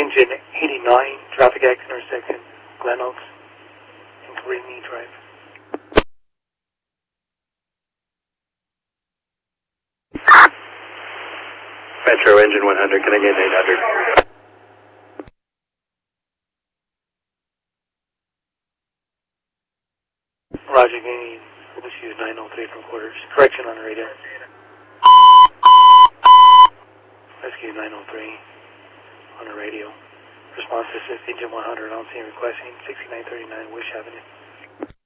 Engine 89, traffic accident intersection, Glen Oaks, and Greenmead Drive. Metro Engine 100, can I get 800? Roger, Guinea, let's use 903 from quarters. Correction on the radar. Rescue 903 on the radio. Response to Engine 100, I don't see any requesting 6939 Wish Avenue.